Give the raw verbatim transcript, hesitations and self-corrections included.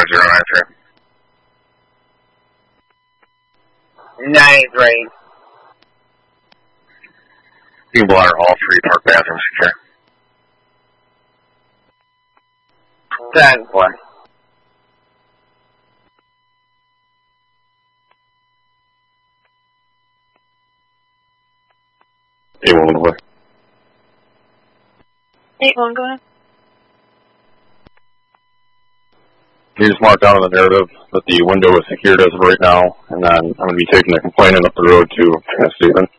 five zero nine three. ninety-three. Being blotter, all three park bathrooms secure. ten four. eight one, go ahead. eight one, go ahead. You just mark down in the narrative that the window is secured as of right now, and then I'm going to be taking the complainant up the road to Stephen.